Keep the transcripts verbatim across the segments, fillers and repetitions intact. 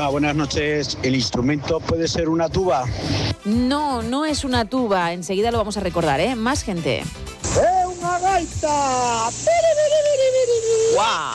Hola, buenas noches. ¿El instrumento puede ser una tuba? No, no es una tuba. Enseguida lo vamos a recordar, ¿eh? Más gente. ¡Es una gaita! ¡Guau!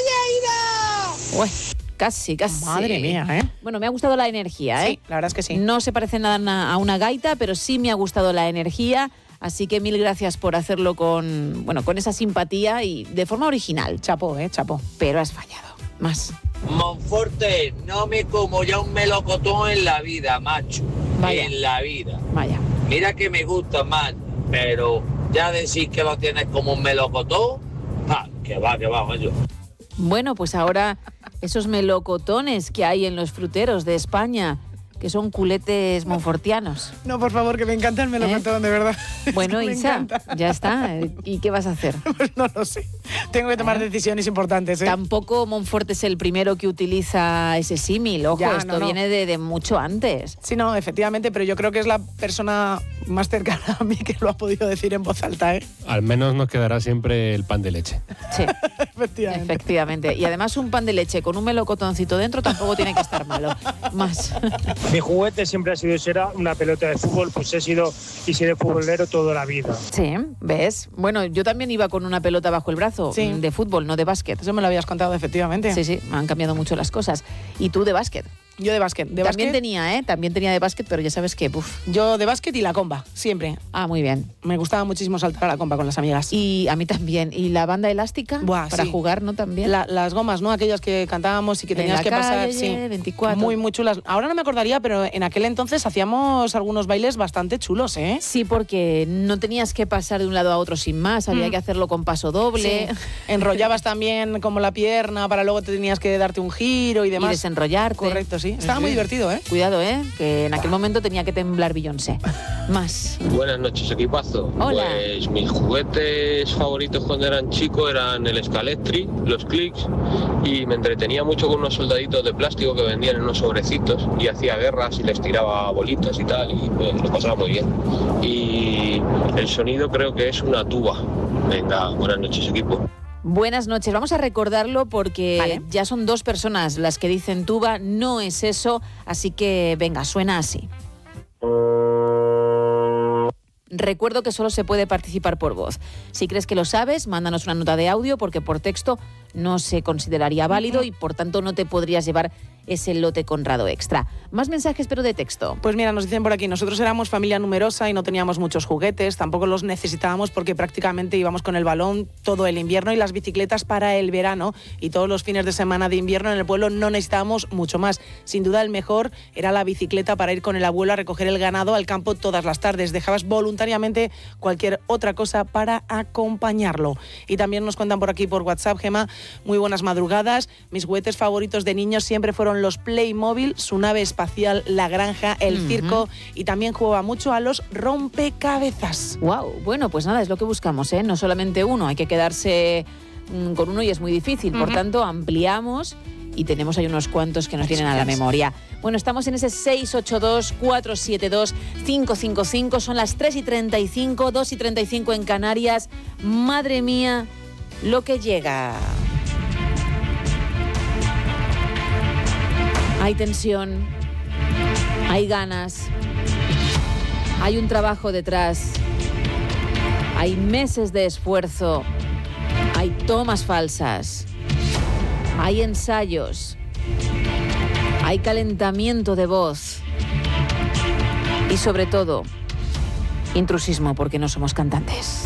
Uy, casi, casi. Madre mía, ¿eh? Bueno, me ha gustado la energía, ¿eh? Sí, la verdad es que sí. No se parece nada a una gaita, pero sí me ha gustado la energía. Así que mil gracias por hacerlo con, bueno, con esa simpatía y de forma original. Chapó, ¿eh? Chapó. Pero has fallado. Más. Monforte, no me como ya un melocotón en la vida, macho. Vaya. En la vida. Vaya. Mira que me gusta más, pero ya decir que lo tienes como un melocotón, ah, que va, que va, macho. Bueno, pues ahora esos melocotones que hay en los fruteros de España, que son culetes monfortianos. No, por favor, que me encanta el melocotón, ¿eh? De verdad. Bueno, es que Isa, ya está. ¿Y qué vas a hacer? Pues no lo sé. Tengo que tomar ¿Eh? decisiones importantes, ¿eh? Tampoco Monfort es el primero que utiliza ese símil. Ojo, ya, esto no, no. viene de, de mucho antes. Sí, no, efectivamente, pero yo creo que es la persona más cercana a mí que lo ha podido decir en voz alta, ¿eh? Al menos nos quedará siempre el pan de leche. Sí, efectivamente. efectivamente. Y además un pan de leche con un melocotoncito dentro tampoco tiene que estar malo. Más. Mi juguete siempre ha sido y será una pelota de fútbol, pues he sido y seré futbolero toda la vida. Sí, ¿ves? Bueno, yo también iba con una pelota bajo el brazo, sí. de fútbol, no de básquet. Eso me lo habías contado, efectivamente. Sí, sí, han cambiado mucho las cosas. ¿Y tú de básquet? Yo de básquet. De También básquet, tenía, ¿eh? También tenía de básquet, pero ya sabes que, puf. Yo de básquet y la comba, siempre. Ah, muy bien. Me gustaba muchísimo saltar a la comba con las amigas. Y a mí también. ¿Y la banda elástica? Buah, para sí. jugar, ¿no? También. La, las gomas, ¿no? Aquellas que cantábamos y que En tenías la que pasar. calle, Sí. veinticuatro. Muy, muy chulas. Ahora no me acordaría, pero en aquel entonces hacíamos algunos bailes bastante chulos, ¿eh? Sí, porque no tenías que pasar de un lado a otro sin más, había mm. que hacerlo con paso doble. Sí. Enrollabas también como la pierna para luego te tenías que darte un giro y demás. Y desenrollarte. Correcto, sí. Estaba sí. muy divertido, ¿eh? Cuidado, ¿eh? Que en aquel momento tenía que temblar Beyoncé. Más. Buenas noches, equipazo. Hola. Pues mis juguetes favoritos cuando eran chico eran el Scalectri, los Clicks, y me entretenía mucho con unos soldaditos de plástico que vendían en unos sobrecitos y hacía guerras y les tiraba bolitas y tal, y pues, lo pasaba muy bien. Y el sonido creo que es una tuba. Venga, buenas noches, equipo. Buenas noches. Vamos a recordarlo porque vale. ya son dos personas las que dicen tuba, no es eso, así que venga, suena así. Recuerdo que solo se puede participar por voz. Si crees que lo sabes, mándanos una nota de audio porque por texto no se consideraría válido y por tanto no te podrías llevar ese lote Conrado Extra. Más mensajes pero de texto. Pues mira, nos dicen por aquí, nosotros éramos familia numerosa y no teníamos muchos juguetes, tampoco los necesitábamos porque prácticamente íbamos con el balón todo el invierno y las bicicletas para el verano, y todos los fines de semana de invierno en el pueblo no necesitábamos mucho más. Sin duda el mejor era la bicicleta para ir con el abuelo a recoger el ganado al campo todas las tardes. Dejabas voluntariamente cualquier otra cosa para acompañarlo. Y también nos cuentan por aquí por WhatsApp, Gema, muy buenas madrugadas. Mis juguetes favoritos de niños siempre fueron los Playmobil, su nave espacial, la granja, el uh-huh. circo, y también jugaba mucho a los rompecabezas. Wow, bueno, pues nada, es lo que buscamos, ¿eh? No solamente uno, hay que quedarse mmm, con uno y es muy difícil. Uh-huh. Por tanto, ampliamos y tenemos ahí unos cuantos que nos vienen a la memoria. Bueno, estamos en ese seis ocho dos, cuatro siete dos, cinco cinco cinco, son las tres y treinta y cinco, dos y treinta y cinco en Canarias. Madre mía, lo que llega. Hay tensión, hay ganas, hay un trabajo detrás, hay meses de esfuerzo, hay tomas falsas, hay ensayos, hay calentamiento de voz y sobre todo, intrusismo porque no somos cantantes.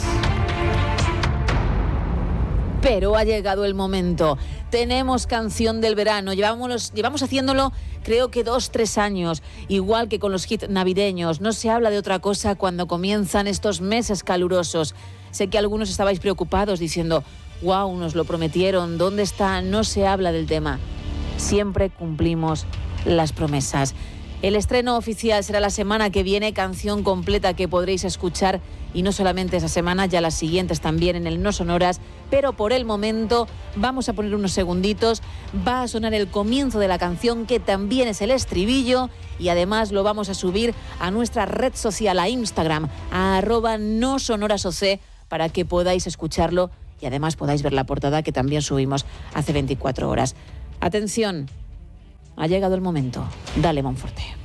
Pero ha llegado el momento. Tenemos canción del verano. Llevamos, llevamos haciéndolo creo que dos, tres años. Igual que con los hits navideños. No se habla de otra cosa cuando comienzan estos meses calurosos. Sé que algunos estabais preocupados diciendo, wow, nos lo prometieron, ¿dónde está? No se habla del tema. Siempre cumplimos las promesas. El estreno oficial será la semana que viene, canción completa que podréis escuchar, y no solamente esa semana, ya las siguientes también en el No Sonoras, pero por el momento vamos a poner unos segunditos, va a sonar el comienzo de la canción que también es el estribillo, y además lo vamos a subir a nuestra red social, a Instagram, a arroba no sonorasoc, para que podáis escucharlo y además podáis ver la portada que también subimos hace veinticuatro horas. Atención, Ha llegado el momento. Dale, Monforte.